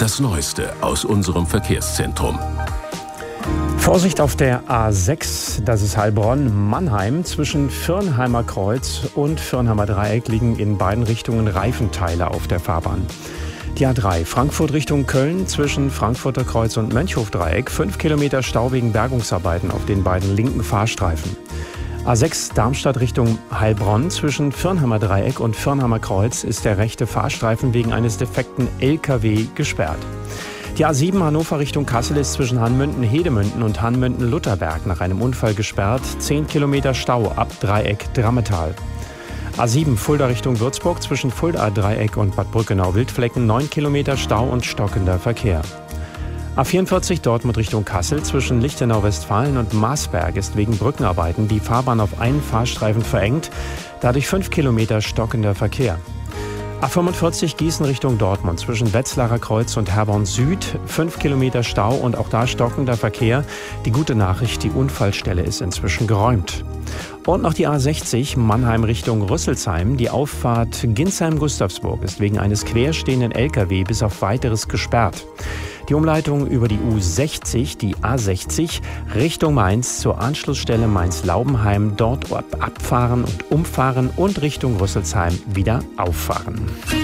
Das Neueste aus unserem Verkehrszentrum. Vorsicht auf der A6, das ist Heilbronn-Mannheim. Zwischen Firnheimer Kreuz und Firnheimer Dreieck liegen in beiden Richtungen Reifenteile auf der Fahrbahn. Die A3 Frankfurt Richtung Köln zwischen Frankfurter Kreuz und Mönchhof-Dreieck. 5 Kilometer Stau wegen Bergungsarbeiten auf den beiden linken Fahrstreifen. A6 Darmstadt Richtung Heilbronn zwischen Firnheimer Dreieck und Firnheimer Kreuz ist der rechte Fahrstreifen wegen eines defekten LKW gesperrt. Die A7 Hannover Richtung Kassel ist zwischen Hanmünden-Hedemünden und Hanmünden-Lutherberg nach einem Unfall gesperrt. 10 Kilometer Stau ab Dreieck Drammetal. A7 Fulda Richtung Würzburg zwischen Fulda Dreieck und Bad Brückenau-Wildflecken 9 Kilometer Stau und stockender Verkehr. A44 Dortmund Richtung Kassel zwischen Lichtenau-Westfalen und Marsberg ist wegen Brückenarbeiten die Fahrbahn auf einen Fahrstreifen verengt, dadurch 5 Kilometer stockender Verkehr. A45 Gießen Richtung Dortmund zwischen Wetzlarer Kreuz und Herborn Süd, 5 Kilometer Stau und auch da stockender Verkehr. Die gute Nachricht, die Unfallstelle ist inzwischen geräumt. Und noch die A60 Mannheim Richtung Rüsselsheim. Die Auffahrt Ginsheim-Gustavsburg ist wegen eines querstehenden LKW bis auf Weiteres gesperrt. Die Umleitung über die U60, die A60, Richtung Mainz zur Anschlussstelle Mainz-Laubenheim, dort abfahren und umfahren und Richtung Rüsselsheim wieder auffahren.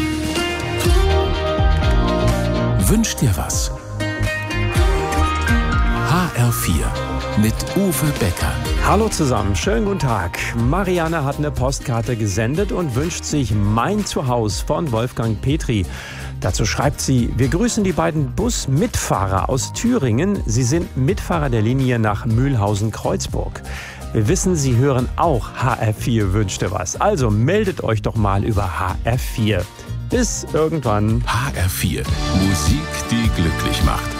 Wünsch dir was? HR4 mit Uwe Becker. Hallo zusammen, schönen guten Tag. Marianne hat eine Postkarte gesendet und wünscht sich Mein Zuhause von Wolfgang Petri. Dazu schreibt sie: Wir grüßen die beiden Busmitfahrer aus Thüringen. Sie sind Mitfahrer der Linie nach Mühlhausen-Kreuzburg. Wir wissen, Sie hören auch HR4 Wünsch dir was. Also meldet euch doch mal über HR4. Bis irgendwann. HR4, Musik, die glücklich macht.